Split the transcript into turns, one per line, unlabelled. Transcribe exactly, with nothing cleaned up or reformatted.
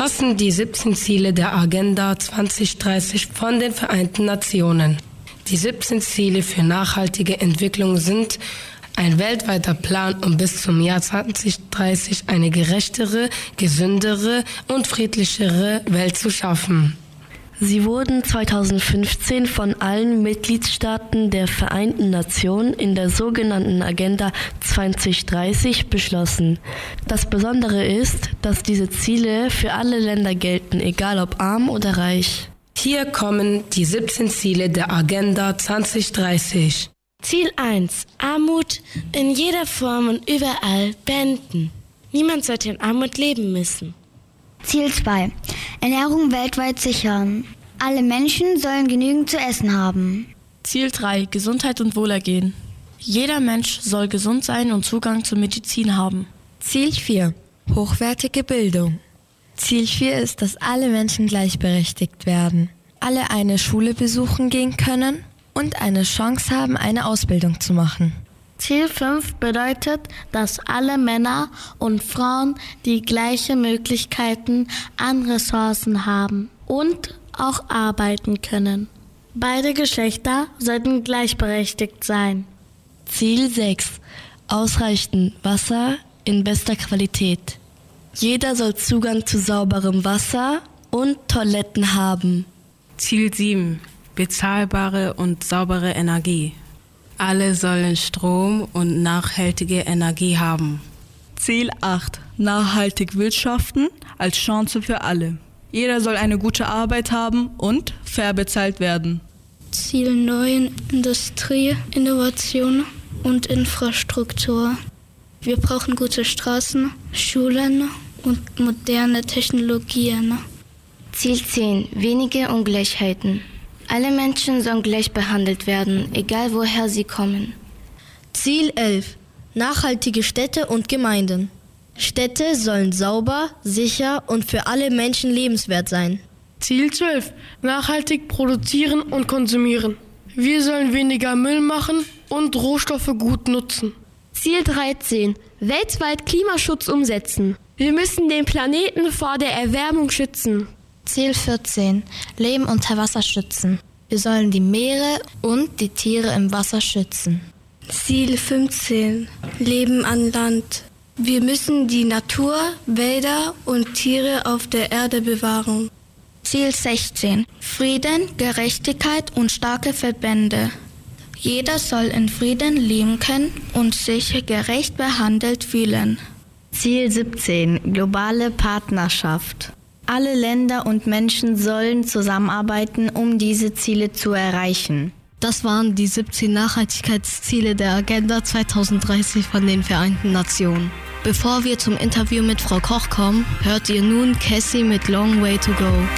umfassen die siebzehn Ziele der Agenda zwanzig dreißig von den Vereinten Nationen. Die siebzehn Ziele für nachhaltige Entwicklung sind ein weltweiter Plan, um bis zum Jahr zwanzig dreißig eine gerechtere, gesündere und friedlichere Welt zu schaffen.
Sie wurden zweitausendfünfzehn von allen Mitgliedstaaten der Vereinten Nationen in der sogenannten Agenda zwanzig dreißig beschlossen. Das Besondere ist, dass diese Ziele für alle Länder gelten, egal ob arm oder reich.
Hier kommen die siebzehn Ziele der Agenda zwanzig dreißig.
Ziel eins. Armut in jeder Form und überall beenden. Niemand sollte in Armut leben müssen.
Ziel zwei. Ernährung weltweit sichern. Alle Menschen sollen genügend zu essen haben.
Ziel drei. Gesundheit und Wohlergehen. Jeder Mensch soll gesund sein und Zugang zur Medizin haben.
Ziel vier. Hochwertige Bildung. Ziel vier ist, dass alle Menschen gleichberechtigt werden, alle eine Schule besuchen gehen können und eine Chance haben, eine Ausbildung zu machen.
Ziel fünf bedeutet, dass alle Männer und Frauen die gleichen Möglichkeiten an Ressourcen haben und auch arbeiten können. Beide Geschlechter sollten gleichberechtigt sein.
Ziel sechs. Ausreichend Wasser in bester Qualität. Jeder soll Zugang zu sauberem Wasser und Toiletten haben.
Ziel sieben. Bezahlbare und saubere Energie. Alle sollen Strom und nachhaltige Energie haben.
Ziel acht. Nachhaltig wirtschaften als Chance für alle. Jeder soll eine gute Arbeit haben und fair bezahlt werden.
Ziel neun. Industrie, Innovation und Infrastruktur. Wir brauchen gute Straßen, Schulen und moderne Technologien.
Ziel zehn. Wenige Ungleichheiten. Alle Menschen sollen gleich behandelt werden, egal woher sie kommen.
Ziel elf. Nachhaltige Städte und Gemeinden. Städte sollen sauber, sicher und für alle Menschen lebenswert sein.
Ziel zwölf. Nachhaltig produzieren und konsumieren. Wir sollen weniger Müll machen und Rohstoffe gut nutzen.
Ziel dreizehn. Weltweit Klimaschutz umsetzen. Wir müssen den Planeten vor der Erwärmung schützen.
Ziel vierzehn. Leben unter Wasser schützen. Wir sollen die Meere und die Tiere im Wasser schützen.
Ziel fünfzehn. Leben an Land. Wir müssen die Natur, Wälder und Tiere auf der Erde bewahren.
Ziel sechzehn. Frieden, Gerechtigkeit und starke Verbände. Jeder soll in Frieden leben können und sich gerecht behandelt fühlen.
Ziel siebzehn. Globale Partnerschaft. Alle Länder und Menschen sollen zusammenarbeiten, um diese Ziele zu erreichen.
Das waren die siebzehn Nachhaltigkeitsziele der Agenda zwanzig dreißig von den Vereinten Nationen. Bevor wir zum Interview mit Frau Koch kommen, hört ihr nun Cassie mit Long Way to Go.